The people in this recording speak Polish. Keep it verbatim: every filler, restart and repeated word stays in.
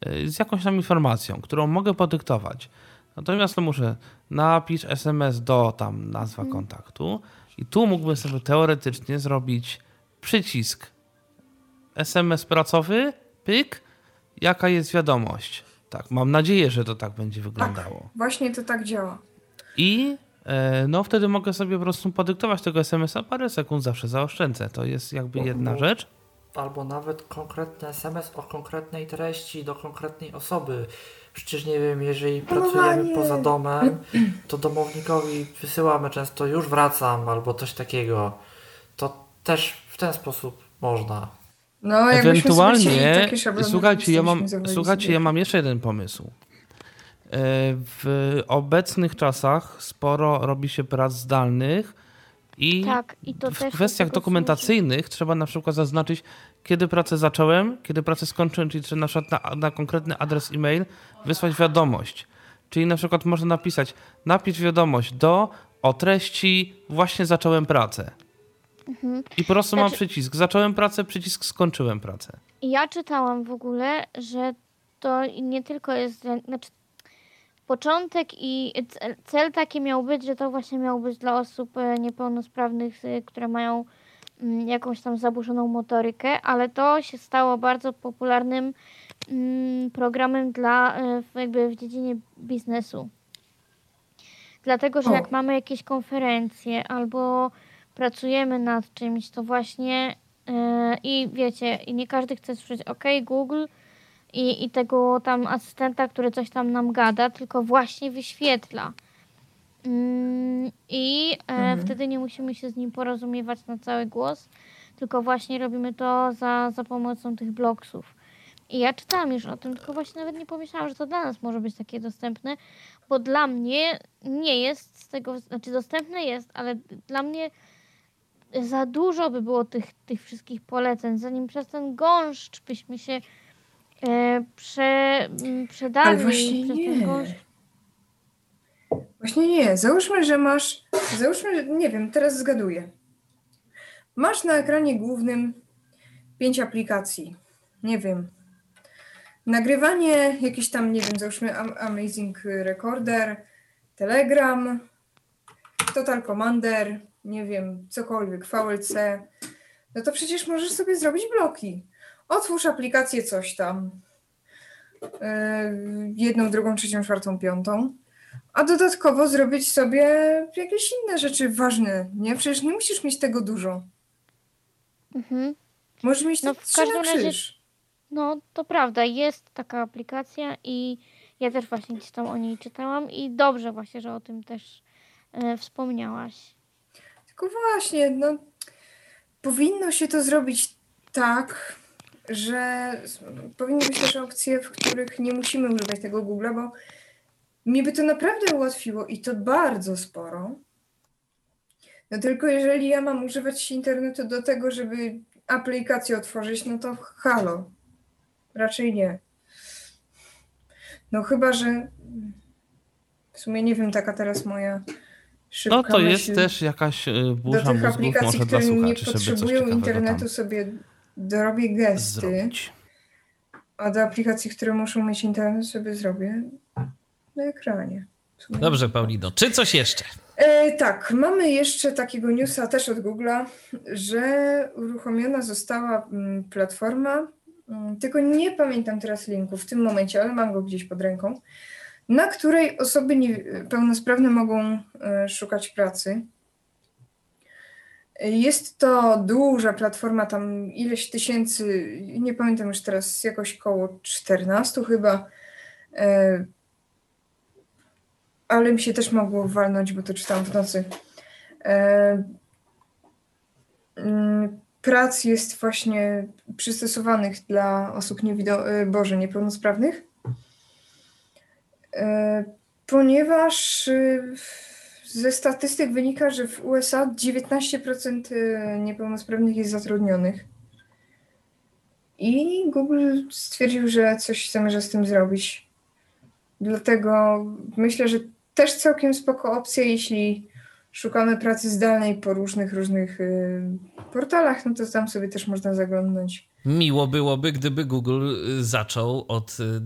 z jakąś tam informacją, którą mogę podyktować. Natomiast no muszę napisz es em es do tam nazwa hmm. kontaktu i tu mógłbym sobie teoretycznie zrobić przycisk es em es pracowy, pyk, jaka jest wiadomość. Tak, mam nadzieję, że to tak będzie wyglądało. Tak, właśnie to tak działa. I e, no wtedy mogę sobie po prostu podyktować tego es em es a, parę sekund zawsze zaoszczędzę. To jest jakby jedna albo, rzecz. Albo nawet konkretny es em es o konkretnej treści do konkretnej osoby. Przecież nie wiem, jeżeli pracujemy nie. poza domem, to domownikowi wysyłamy często już wracam albo coś takiego. To też w ten sposób można. No, ewentualnie, słuchajcie, ja mam, słuchajcie, ja mam jeszcze jeden pomysł. W obecnych czasach sporo robi się prac zdalnych i, tak, i to w też kwestiach dokumentacyjnych służy. Trzeba na przykład zaznaczyć, kiedy pracę zacząłem, kiedy pracę skończyłem, czyli trzeba na przykład na, na konkretny adres e-mail wysłać wiadomość. Czyli na przykład można napisać, napisz wiadomość do o treści właśnie zacząłem pracę. Mhm. I po prostu znaczy, mam przycisk. Zacząłem pracę, przycisk skończyłem pracę. Ja czytałam w ogóle, że to nie tylko jest, znaczy początek i cel taki miał być, że to właśnie miał być dla osób niepełnosprawnych, które mają jakąś tam zaburzoną motorykę, ale to się stało bardzo popularnym programem dla jakby w dziedzinie biznesu. Dlatego, że o. jak mamy jakieś konferencje albo pracujemy nad czymś, to właśnie yy, i wiecie, i nie każdy chce słyszeć OK, Google i, i tego tam asystenta, który coś tam nam gada, tylko właśnie wyświetla. Yy, I yy, mhm. wtedy nie musimy się z nim porozumiewać na cały głos, tylko właśnie robimy to za, za pomocą tych blogsów. I ja czytałam już o tym, tylko właśnie nawet nie pomyślałam, że to dla nas może być takie dostępne, bo dla mnie nie jest z tego, znaczy dostępne jest, ale dla mnie za dużo by było tych, tych wszystkich poleceń, zanim przez ten gąszcz byśmy się e, prze, przedali. Ale właśnie przez nie. Ten gąszcz. Właśnie nie. Załóżmy, że masz, załóżmy, że, nie wiem, teraz zgaduję. Masz na ekranie głównym pięć aplikacji. Nie wiem. Nagrywanie, jakieś tam, nie wiem, załóżmy Amazing Recorder, Telegram, Total Commander, nie wiem, cokolwiek, V L C, no to przecież możesz sobie zrobić bloki. Otwórz aplikację coś tam, yy, jedną, drugą, trzecią, czwartą, piątą, a dodatkowo zrobić sobie jakieś inne rzeczy ważne, nie? Przecież nie musisz mieć tego dużo. Mhm. Możesz mieć no, trzy na krzyż. Razie, no to prawda, jest taka aplikacja i ja też właśnie gdzieś tam o niej czytałam i dobrze właśnie, że o tym też e, wspomniałaś. Tylko właśnie, no powinno się to zrobić tak, że powinny być też opcje, w których nie musimy używać tego Google'a, bo mi by to naprawdę ułatwiło i to bardzo sporo. No tylko jeżeli ja mam używać internetu do tego, żeby aplikację otworzyć, no to halo. Raczej nie. No chyba, że w sumie nie wiem, taka teraz moja szybka No to myśl jest też jakaś burza do tych mózgów, aplikacji, może dla które nie słuchaczy, żeby potrzebują coś internetu, sobie dorobię gesty, zrobić. A do aplikacji, które muszą mieć internet, sobie zrobię na ekranie. Dobrze, Paulino. Czy coś jeszcze? E, tak, mamy jeszcze takiego newsa też od Google'a, że uruchomiona została platforma, tylko nie pamiętam teraz linku w tym momencie, ale mam go gdzieś pod ręką, na której osoby niepełnosprawne mogą szukać pracy. Jest to duża platforma, tam ileś tysięcy, nie pamiętam już teraz, jakoś koło czternastu chyba, ale mi się też mogło walnąć, bo to czytałam w nocy. Prac jest właśnie przystosowanych dla osób niewido- Boże, niepełnosprawnych, ponieważ ze statystyk wynika, że w U S A dziewiętnaście procent niepełnosprawnych jest zatrudnionych. I Google stwierdził, że coś zamierza z tym zrobić. Dlatego myślę, że też całkiem spoko opcja, jeśli szukamy pracy zdalnej po różnych, różnych y, portalach, no to tam sobie też można zaglądnąć. Miło byłoby, gdyby Google zaczął od